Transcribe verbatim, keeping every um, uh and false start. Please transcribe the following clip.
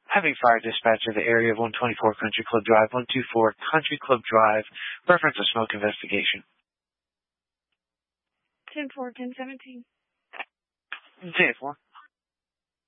Having fire dispatch of the area of one twenty-four Country Club Drive, one twenty-four Country Club Drive, reference a smoke investigation. ten four, ten seventeen. ten four.